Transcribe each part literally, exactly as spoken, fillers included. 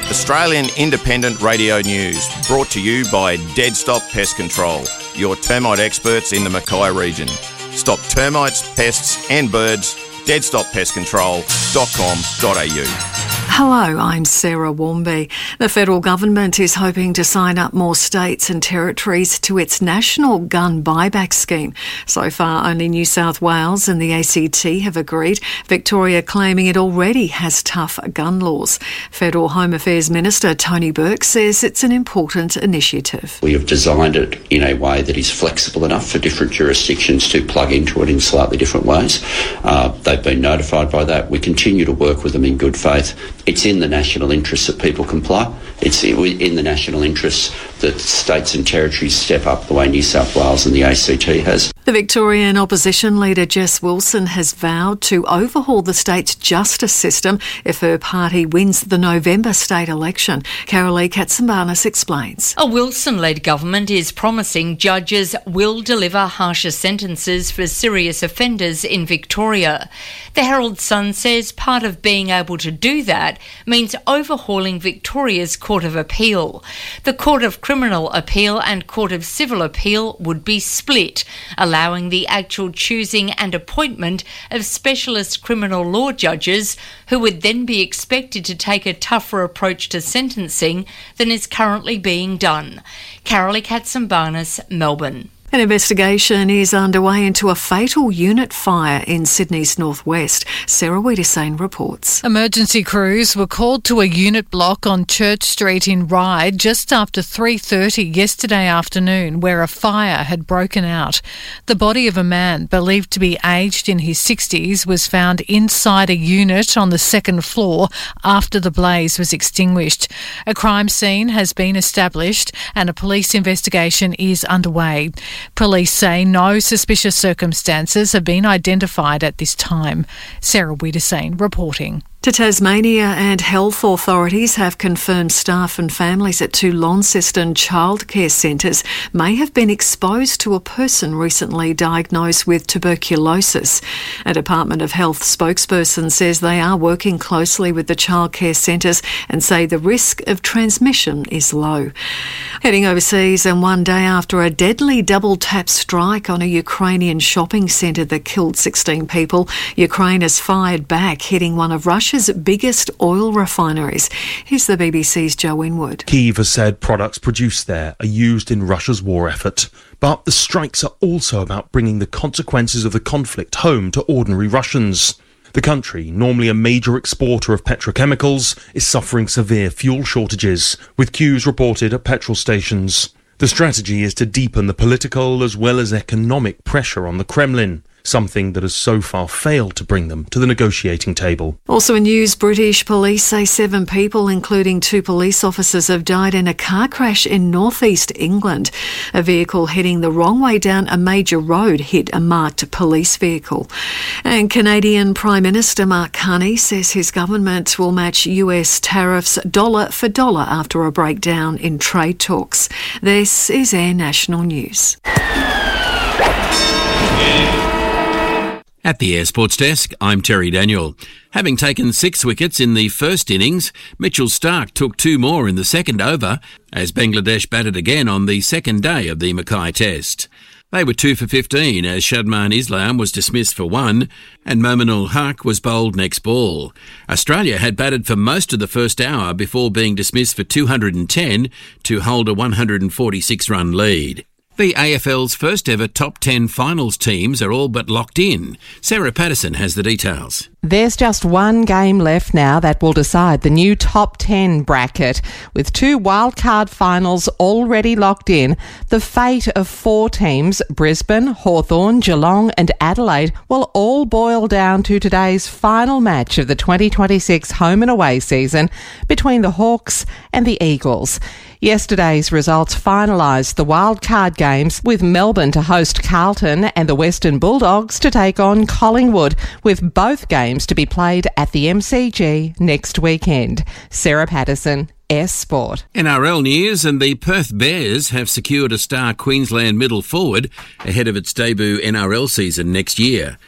Australian Independent Radio News, brought to you by Dead Stop Pest Control, your termite experts in the Mackay region. Stop termites, pests and birds. dead stop pest control dot com dot a u. Hello, I'm Sarah Warmby. The federal government is hoping to sign up more states and territories to its national gun buyback scheme. So far, only New South Wales and the A C T have agreed, Victoria claiming it already has tough gun laws. Federal Home Affairs Minister Tony Burke says it's an important initiative. We have designed it in a way that is flexible enough for different jurisdictions to plug into it in slightly different ways. Uh, they've been notified by that. We continue to work with them in good faith. It's in the national interest that people comply. It's in the national interest that states and territories step up the way New South Wales and the A C T has. The Victorian opposition leader Jess Wilson has vowed to overhaul the state's justice system if her party wins the November state election. Carolee Katsambanis explains. A Wilson-led government is promising judges will deliver harsher sentences for serious offenders in Victoria. The Herald Sun says part of being able to do that means overhauling Victoria's Court of Appeal. The Court of Criminal Appeal and Court of Civil Appeal would be split, allowing the actual choosing and appointment of specialist criminal law judges who would then be expected to take a tougher approach to sentencing than is currently being done. Carolee Katsambanis, Melbourne. An investigation is underway into a fatal unit fire in Sydney's northwest. Sarah Wiedersane reports. Emergency crews were called to a unit block on Church Street in Ryde just after three thirty yesterday afternoon, where a fire had broken out. The body of a man believed to be aged in his sixties was found inside a unit on the second floor after the blaze was extinguished. A crime scene has been established and a police investigation is underway. Police say no suspicious circumstances have been identified at this time. Sarah Wiedersane reporting. To Tasmania, and health authorities have confirmed staff and families at two Launceston childcare centres may have been exposed to a person recently diagnosed with tuberculosis. A Department of Health spokesperson says they are working closely with the childcare centres and say the risk of transmission is low. Heading overseas, and one day after a deadly double-tap strike on a Ukrainian shopping centre that killed sixteen people, Ukraine has fired back, hitting one of Russia's biggest oil refineries. Here's the B B C's Joe Winwood. Kyiv has said products produced there are used in Russia's war effort. But the strikes are also about bringing the consequences of the conflict home to ordinary Russians. The country, normally a major exporter of petrochemicals, is suffering severe fuel shortages, with queues reported at petrol stations. The strategy is to deepen the political as well as economic pressure on the Kremlin, something that has so far failed to bring them to the negotiating table. Also in news, British police say seven people, including two police officers, have died in a car crash in northeast England. A vehicle heading the wrong way down a major road hit a marked police vehicle. And Canadian Prime Minister Mark Carney says his government will match U S tariffs dollar for dollar after a breakdown in trade talks. This is Air National News. At the Air Sports Desk, I'm Terry Daniel. Having taken six wickets in the first innings, Mitchell Starc took two more in the second over as Bangladesh batted again on the second day of the Mackay Test. They were two for fifteen as Shadman Islam was dismissed for one and Mominul Haq was bowled next ball. Australia had batted for most of the first hour before being dismissed for two hundred ten to hold a one hundred forty-six run lead. The A F L's first ever top ten finals teams are all but locked in. Sarah Patterson has the details. There's just one game left now that will decide the new top ten bracket. With two wildcard finals already locked in, the fate of four teams, Brisbane, Hawthorn, Geelong and Adelaide, will all boil down to today's final match of the twenty twenty-six home and away season between the Hawks and the Eagles. Yesterday's results finalised the wildcard games, with Melbourne to host Carlton and the Western Bulldogs to take on Collingwood, with both games to be played at the M C G next weekend. Sarah Patterson, S Sport. N R L news, and the Perth Bears have secured a star Queensland middle forward ahead of its debut N R L season next year.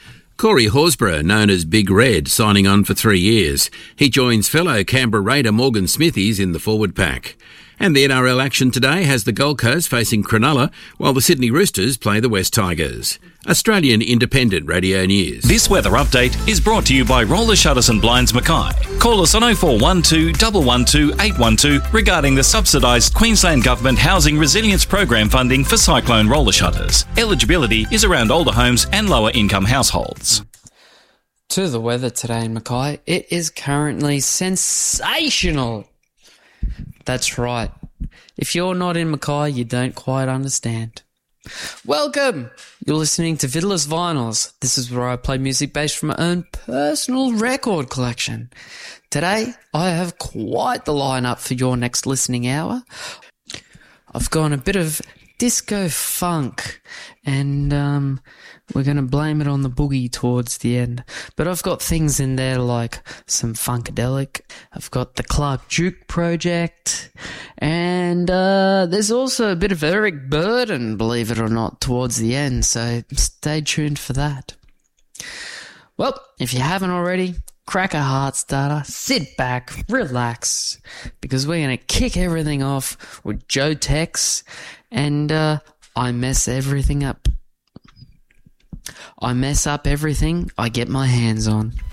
Corey Horsburgh, known as Big Red, signing on for three years. He joins fellow Canberra Raider Morgan Smithies in the forward pack. And the N R L action today has the Gold Coast facing Cronulla, while the Sydney Roosters play the West Tigers. Australian Independent Radio News. This weather update is brought to you by Roller Shutters and Blinds Mackay. Call us on oh four one two, one one two, eight one two regarding the subsidised Queensland Government Housing Resilience Program funding for cyclone roller shutters. Eligibility is around older homes and lower income households. To the weather today in Mackay, it is currently sensational. That's right. If you're not in Mackay, you don't quite understand. Welcome! You're listening to Fiddler's Vinyls. This is where I play music based from my own personal record collection. Today, I have quite the lineup for your next listening hour. I've gone a bit of disco funk, and um, we're going to blame it on the boogie towards the end. But I've got things in there like some funkadelic. I've got the Clark Duke Project, and uh, there's also a bit of Eric Burden, believe it or not, towards the end. So stay tuned for that. Well, if you haven't already, crack a heart starter, sit back, relax, because we're going to kick everything off with Joe Tex and uh, I Mess Everything Up. I mess up everything I get my hands on.